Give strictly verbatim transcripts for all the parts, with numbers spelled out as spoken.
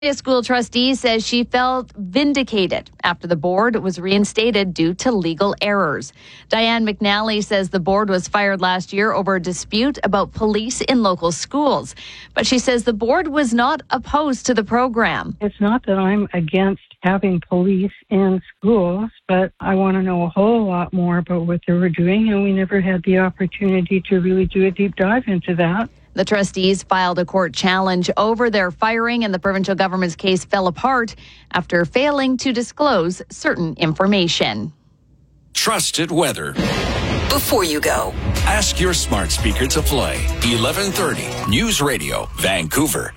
A school trustee says she felt vindicated after the board was reinstated due to legal errors. Diane McNally says the board was fired last year over a dispute about police in local schools. But she says the board was not opposed to the program. It's not that I'm against having police in schools, but I want to know a whole lot more about what they were doing, and we never had the opportunity to really do a deep dive into that. The trustees filed a court challenge over their firing, and the provincial government's case fell apart after failing to disclose certain information. Trusted weather. Before you go, ask your smart speaker to play eleven thirty News Radio, Vancouver.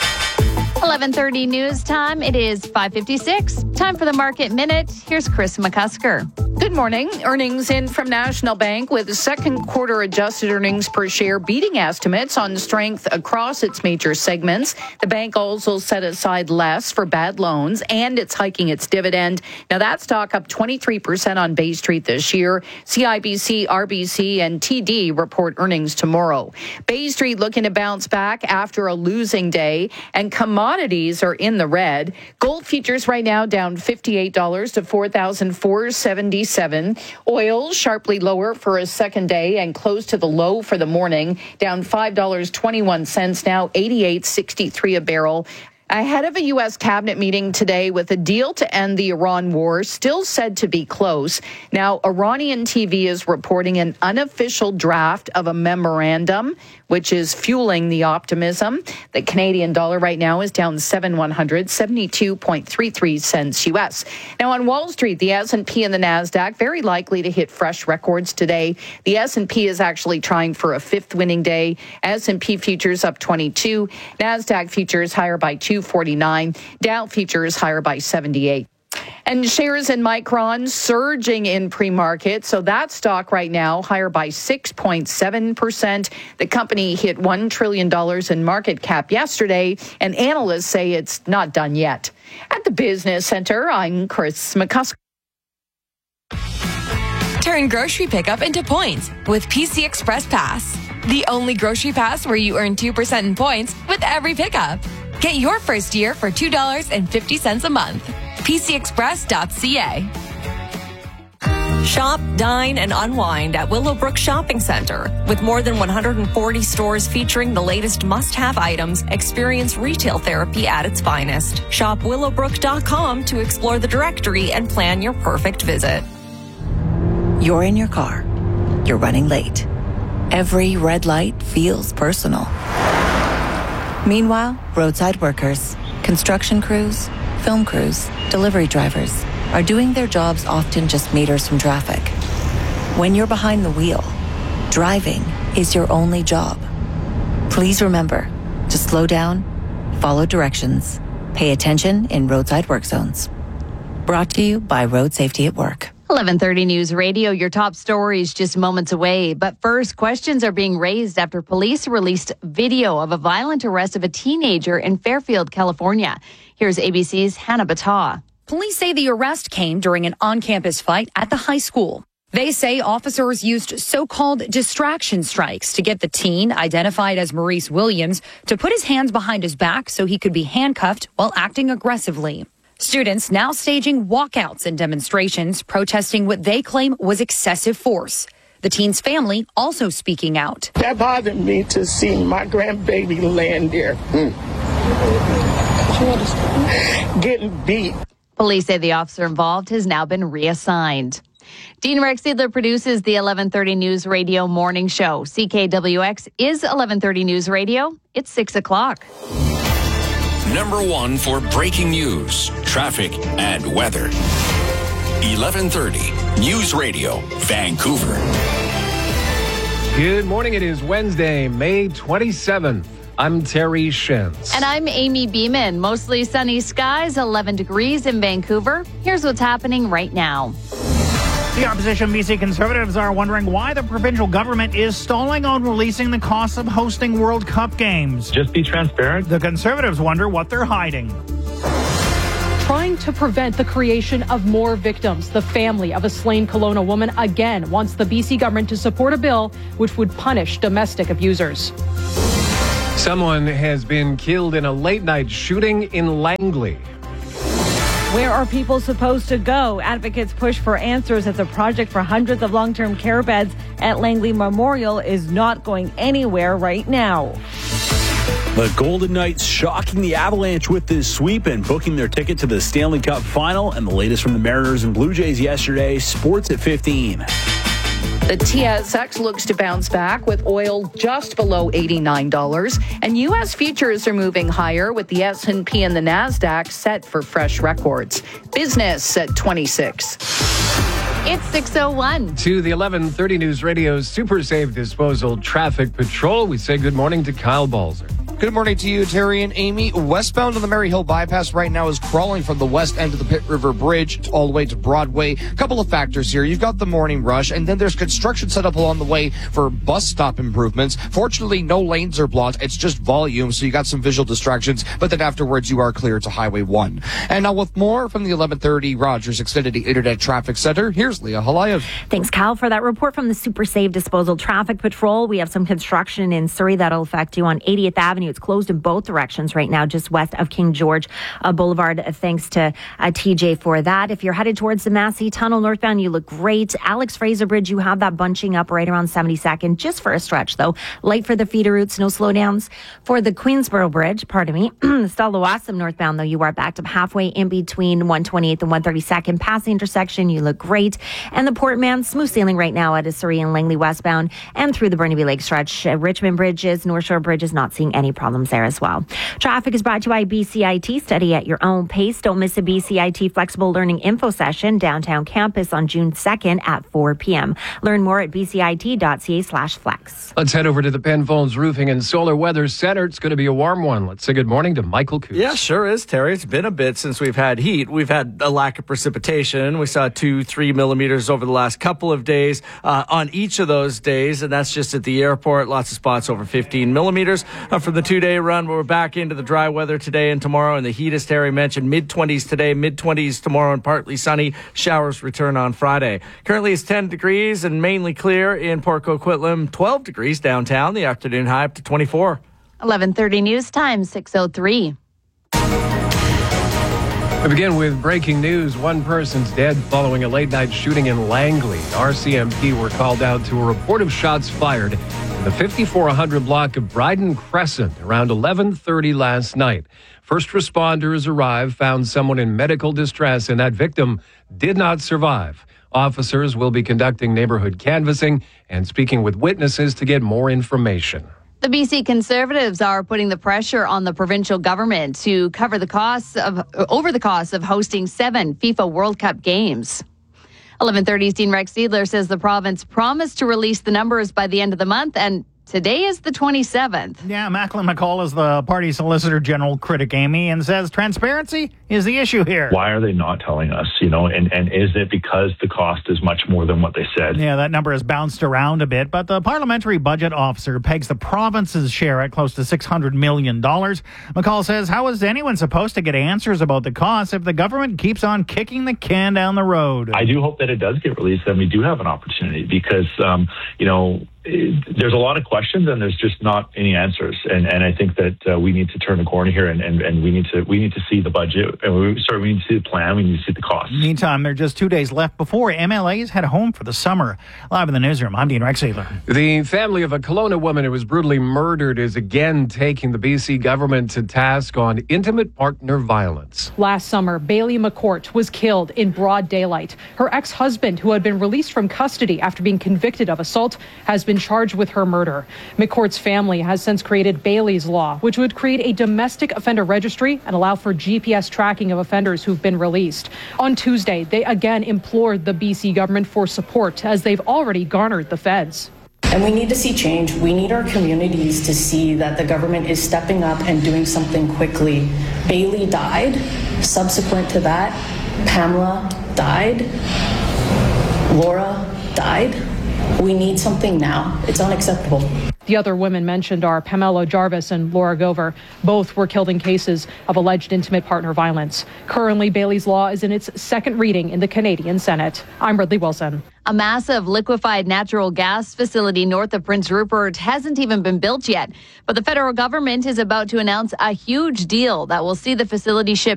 eleven thirty news time. It is five fifty-six. Time for the Market Minute. Here's Chris McCusker. Good morning. Earnings in from National Bank with second quarter adjusted earnings per share beating estimates on strength across its major segments. The bank also set aside less for bad loans and it's hiking its dividend. Now that stock up twenty-three percent on Bay Street this year. C I B C, R B C and T D report earnings tomorrow. Bay Street looking to bounce back after a losing day, and commodities are in the red. Gold futures right now down fifty-eight dollars to four thousand four hundred seventy-seven dollars. Oil sharply lower for a second day and close to the low for the morning, down five dollars and twenty-one cents now, eighty-eight sixty-three a barrel. Ahead of a U S cabinet meeting today with a deal to end the Iran war still said to be close. Now, Iranian T V is reporting an unofficial draft of a memorandum, which is fueling the optimism. The Canadian dollar right now is down seven one hundred, seventy-two point three three cents U S. Now, on Wall Street, the S and P and the NASDAQ very likely to hit fresh records today. The S and P is actually trying for a fifth winning day. S and P futures up twenty-two. NASDAQ futures higher by two forty-nine. Dow futures higher by seventy-eight. And shares in Micron surging in pre-market. So that stock right now higher by six point seven percent. The company hit one trillion dollars in market cap yesterday, and analysts say it's not done yet. At the Business Center, I'm Chris McCusker. Turn grocery pickup into points with P C Express Pass. The only grocery pass where you earn two percent in points with every pickup. Get your first year for two dollars and fifty cents a month. P C express dot c a. Shop, dine, and unwind at Willowbrook Shopping Center. With more than one hundred forty stores featuring the latest must-have items, experience retail therapy at its finest. Shop willowbrook dot com to explore the directory and plan your perfect visit. You're in your car. You're running late. Every red light feels personal. Meanwhile, roadside workers, construction crews, film crews, delivery drivers are doing their jobs often just meters from traffic. When you're behind the wheel, driving is your only job. Please remember to slow down, follow directions, pay attention in roadside work zones. Brought to you by Road Safety at Work. eleven thirty News Radio, your top stories just moments away. But first, questions are being raised after police released video of a violent arrest of a teenager in Fairfield, California. Here's A B C's Hannah Battaw. Police say the arrest came during an on-campus fight at the high school. They say officers used so-called distraction strikes to get the teen, identified as Maurice Williams, to put his hands behind his back so he could be handcuffed while acting aggressively. Students now staging walkouts and demonstrations, protesting what they claim was excessive force. The teen's family also speaking out. That bothered me to see my grandbaby laying there, mm. getting beat. Police say the officer involved has now been reassigned. Dean Rexedler produces the eleven thirty News Radio morning show. C K W X is eleven thirty News Radio. It's six o'clock. Number one for breaking news, traffic, and weather. eleven thirty News Radio, Vancouver. Good morning. It is Wednesday, May twenty-seventh. I'm Terry Shins. And I'm Amy Beeman. Mostly sunny skies, eleven degrees in Vancouver. Here's what's happening right now. The opposition B C Conservatives are wondering why the provincial government is stalling on releasing the costs of hosting World Cup games. Just be transparent. The Conservatives wonder what they're hiding. Trying to prevent the creation of more victims, the family of a slain Kelowna woman again wants the B C government to support a bill which would punish domestic abusers. Someone has been killed in a late-night shooting in Langley. Where are people supposed to go? Advocates push for answers as a project for hundreds of long-term care beds at Langley Memorial is not going anywhere right now. The Golden Knights shocking the Avalanche with this sweep and booking their ticket to the Stanley Cup Final. And the latest from the Mariners and Blue Jays yesterday, sports at fifteen. The T S X looks to bounce back with oil just below eighty-nine dollars. And U S futures are moving higher with the S and P and the NASDAQ set for fresh records. Business at twenty-six. It's six oh one. To the eleven thirty News Radio's Super Safe Disposal Traffic Patrol, we say good morning to Kyle Balzer. Good morning to you, Terry and Amy. Westbound on the Mary Hill Bypass right now is crawling from the west end of the Pitt River Bridge all the way to Broadway. A couple of factors here. You've got the morning rush, and then there's construction set up along the way for bus stop improvements. Fortunately, no lanes are blocked. It's just volume, so you got some visual distractions, but then afterwards you are clear to Highway one. And now with more from the eleven thirty Rogers Xfinity Internet Traffic Center, here's Leah Halayev. Thanks, Kyle, for that report from the Super Safe Disposal Traffic Patrol. We have some construction in Surrey that'll affect you on eightieth Avenue. It's closed in both directions right now, just west of King George uh, Boulevard. Uh, thanks to uh, T J for that. If you're headed towards the Massey Tunnel northbound, you look great. Alex Fraser Bridge, you have that bunching up right around seventy-second, just for a stretch, though. Light for the feeder routes, no slowdowns. For the Queensboro Bridge, pardon me, Stella Wassam northbound, though, you are backed up halfway in between one twenty-eighth and one thirty-second. Past the intersection, you look great. And the Port Man, smooth sailing right now at Surrey and Langley westbound and through the Burnaby Lake stretch. Uh, Richmond Bridges, North Shore Bridges, not seeing any problems there as well. Traffic is brought to you by B C I T. Study at your own pace. Don't miss a B C I T Flexible Learning Info Session downtown campus on June second at four p.m. Learn more at bcit.ca slash flex. Let's head over to the Penfolds Roofing and Solar Weather Center. It's going to be a warm one. Let's say good morning to Michael Coots. Yeah, sure is, Terry. It's been a bit since we've had heat. We've had a lack of precipitation. We saw two, three millimeters over the last couple of days uh, on each of those days, and that's just at the airport. Lots of spots over fifteen millimeters uh, from the two-day run. We're back into the dry weather today and tomorrow, and the heat, as Terry mentioned, mid-twenties today, mid-twenties tomorrow, and partly sunny. Showers return on Friday. Currently it's ten degrees and mainly clear in Port Coquitlam, twelve degrees downtown. The afternoon high up to twenty-four. eleven thirty News Time, six oh three. We begin with breaking news. One person's dead following a late-night shooting in Langley. R C M P were called out to a report of shots fired in the fifty-four hundred block of Bryden Crescent around eleven thirty last night. First responders arrived, found someone in medical distress, and that victim did not survive. Officers will be conducting neighborhood canvassing and speaking with witnesses to get more information. The B C Conservatives are putting the pressure on the provincial government to cover the costs of over the costs of hosting seven FIFA World Cup games. eleven thirty's Dean Rex Seidler says the province promised to release the numbers by the end of the month, and today is the twenty-seventh. Yeah, Macklin McCall is the party Solicitor General critic, Amy, and says transparency is the issue here. Why are they not telling us, you know, and, and is it because the cost is much more than what they said? Yeah, that number has bounced around a bit, but the parliamentary budget officer pegs the province's share at close to six hundred million dollars. McCall says, how is anyone supposed to get answers about the costs if the government keeps on kicking the can down the road? I do hope that it does get released, and we do have an opportunity because, um, you know, there's a lot of questions and there's just not any answers. And and I think that uh, we need to turn the corner here and, and, and we need to we need to see the budget. And we, sorry, we need to see the plan. We need to see the costs. Meantime, there are just two days left before M L As head home for the summer. Live in the newsroom, I'm Dean Rex Seidler. The family of a Kelowna woman who was brutally murdered is again taking the B C government to task on intimate partner violence. Last summer, Bailey McCourt was killed in broad daylight. Her ex-husband, who had been released from custody after being convicted of assault, has been charged with her murder. McCourt's family has since created Bailey's Law, which would create a domestic offender registry and allow for G P S tracking of offenders who've been released. On Tuesday, they again implored the B C government for support as they've already garnered the feds. And we need to see change. We need our communities to see that the government is stepping up and doing something quickly. Bailey died. Subsequent to that, Pamela died. Laura died. We need something now. It's unacceptable. The other women mentioned are Pamela Jarvis and Laura Gover. Both were killed in cases of alleged intimate partner violence. Currently, Bailey's Law is in its second reading in the Canadian Senate. I'm Ridley Wilson. A massive liquefied natural gas facility north of Prince Rupert hasn't even been built yet. But the federal government is about to announce a huge deal that will see the facility ship